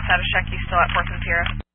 Status check, you still at 4th and Sierra?